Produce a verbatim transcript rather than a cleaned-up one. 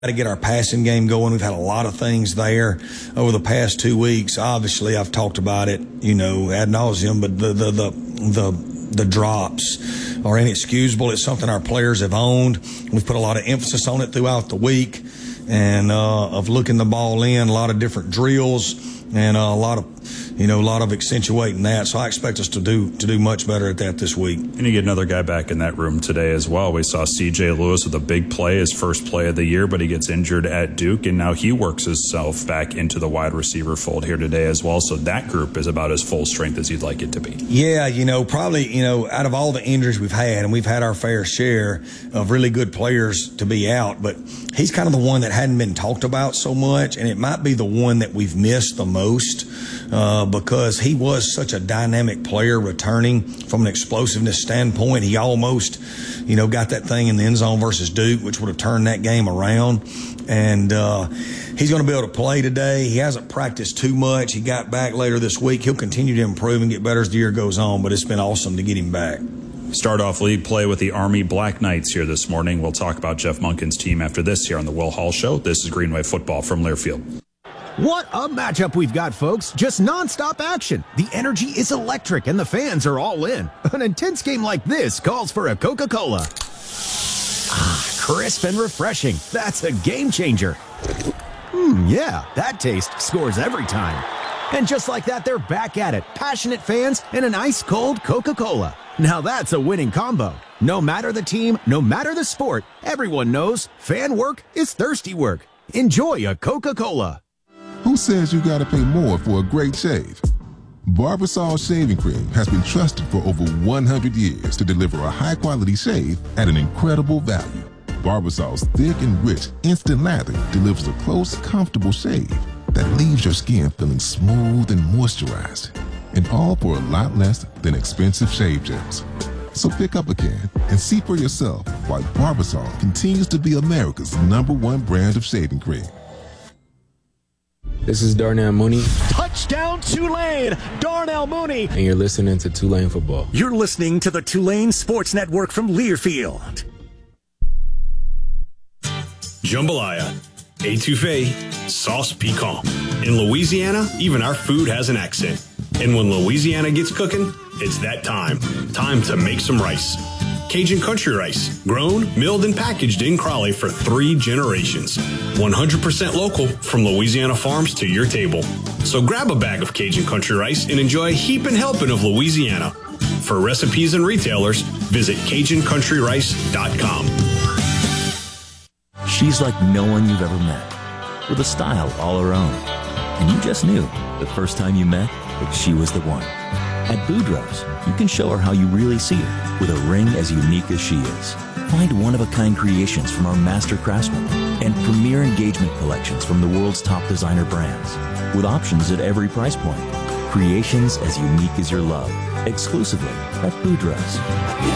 Got to get our passing game going. We've had a lot of things there over the past two weeks. Obviously, I've talked about it, you know, ad nauseum, but the, the, the, the, the drops are inexcusable. It's something our players have owned. We've put a lot of emphasis on it throughout the week and, uh, of looking the ball in, a lot of different drills and uh, a lot of, you know, a lot of accentuating that. So I expect us to do to do much better at that this week. And you get another guy back in that room today as well. We saw C J Lewis with a big play, his first play of the year, but he gets injured at Duke, and now he works himself back into the wide receiver fold here today as well. So that group is about as full strength as you'd like it to be. Yeah, you know, probably, you know, out of all the injuries we've had, and we've had our fair share of really good players to be out, but he's kind of the one that hadn't been talked about so much, and it might be the one that we've missed the most. Uh, because he was such a dynamic player returning from an explosiveness standpoint. He almost, you know, got that thing in the end zone versus Duke, which would have turned that game around. And uh, he's going to be able to play today. He hasn't practiced too much. He got back later this week. He'll continue to improve and get better as the year goes on, but it's been awesome to get him back. Start off league play with the Army Black Knights here this morning. We'll talk about Jeff Monken's team after this here on the Will Hall Show. This is Greenway Football from Learfield. What a matchup we've got, folks. Just nonstop action. The energy is electric and the fans are all in. An intense game like this calls for a Coca-Cola. Ah, crisp and refreshing. That's a game changer. Hmm, yeah, that taste scores every time. And just like that, they're back at it. Passionate fans and an ice-cold Coca-Cola. Now that's a winning combo. No matter the team, no matter the sport, everyone knows fan work is thirsty work. Enjoy a Coca-Cola. Who says you gotta pay more for a great shave? Barbasol Shaving Cream has been trusted for over one hundred years to deliver a high-quality shave at an incredible value. Barbasol's thick and rich instant lather delivers a close, comfortable shave that leaves your skin feeling smooth and moisturized, and all for a lot less than expensive shave gels. So pick up a can and see for yourself why Barbasol continues to be America's number one brand of shaving cream. This is Darnell Mooney. Touchdown Tulane, Darnell Mooney. And you're listening to Tulane Football. You're listening to the Tulane Sports Network from Learfield. Jambalaya, étouffée, sauce piquant. In Louisiana, even our food has an accent. And when Louisiana gets cooking, it's that time. Time to make some rice. Cajun Country Rice, grown, milled, and packaged in Crawley for three generations. one hundred percent local from Louisiana farms to your table. So grab a bag of Cajun Country Rice and enjoy a heaping helping of Louisiana. For recipes and retailers, visit Cajun Country Rice dot com. She's like no one you've ever met, with a style all her own. And you just knew the first time you met that she was the one. At Boudreaux's, you can show her how you really see her with a ring as unique as she is. Find one-of-a-kind creations from our master craftsmen and premier engagement collections from the world's top designer brands with options at every price point. Creations as unique as your love, exclusively at Boudreaux's.